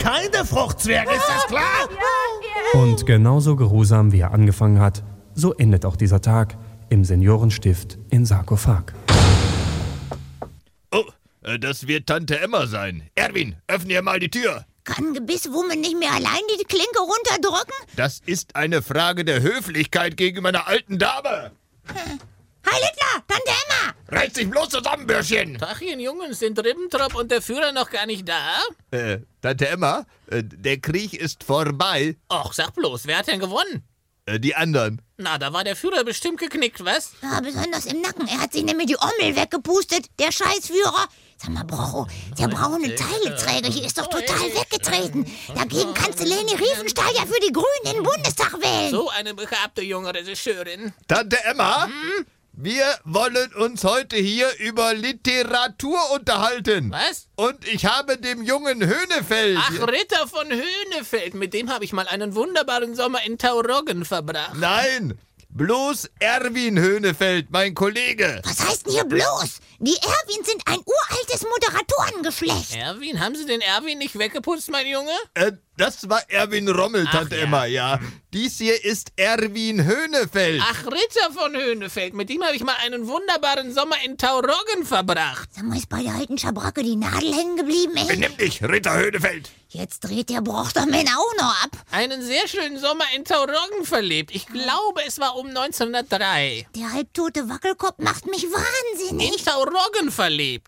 keine Fruchtzwerge, ist das klar? Und genauso geruhsam wie er angefangen hat, so endet auch dieser Tag im Seniorenstift in Sarkophag. Oh, das wird Tante Emma sein. Erwin, öffne ihr mal die Tür. Kann Gebisswumme nicht mehr allein die Klinke runterdrücken? Das ist eine Frage der Höflichkeit gegenüber einer alten Dame. Hi Littler, Tante Emma! Reiß dich bloß zusammen, Bürschchen. Tachchen, Jungs, sind Ribbentrop und der Führer noch gar nicht da? Tante Emma, der Krieg ist vorbei. Och, sag bloß, wer hat denn gewonnen? Die anderen. Na, da war der Führer bestimmt geknickt, was? Ja, besonders im Nacken. Er hat sich nämlich die Ommel weggepustet, der Scheißführer. Sag mal, Brocho, der braune Teileträger hier ist doch total weggetreten. Dagegen kannst du Leni Riefenstahl ja für die Grünen in den Bundestag wählen. So eine begabte junge Regisseurin. Tante Emma, wir wollen uns heute hier über Literatur unterhalten. Was? Und ich habe dem jungen Höhnefeld... Ach, Ritter von Höhnefeld, mit dem habe ich mal einen wunderbaren Sommer in Tauroggen verbracht. Nein, bloß Erwin Höhnefeld, mein Kollege. Was heißt denn hier bloß? Die Erwins sind ein uraltes Moderatorengeschlecht. Erwin, haben Sie den Erwin nicht weggeputzt, mein Junge? Das war Erwin Rommel, Tante Emma, ja. Dies hier ist Erwin Höhnefeld. Ach, Ritter von Höhnefeld, mit dem habe ich mal einen wunderbaren Sommer in Tauroggen verbracht. Sag mal, ist bei der alten Schabracke die Nadel hängen geblieben, ey? Benimm dich, Ritter Höhnefeld. Jetzt dreht der Brochtermann auch noch ab. Einen sehr schönen Sommer in Tauroggen verlebt. Ich glaube, es war um 1903. Der halbtote Wackelkopf macht mich wahnsinnig. In Tauroggen verlebt.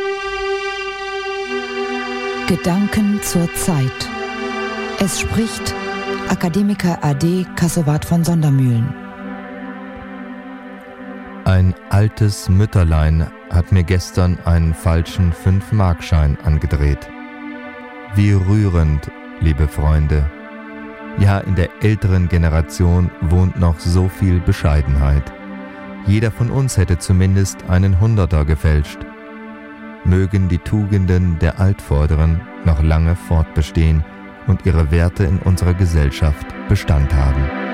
Gedanken zur Zeit. Es spricht Akademiker AD Kassowat von Sondermühlen. Ein altes Mütterlein hat mir gestern einen falschen 5-Markschein angedreht. Wie rührend, liebe Freunde. Ja, in der älteren Generation wohnt noch so viel Bescheidenheit. Jeder von uns hätte zumindest einen 100er gefälscht. Mögen die Tugenden der Altvorderen noch lange fortbestehen und ihre Werte in unserer Gesellschaft Bestand haben.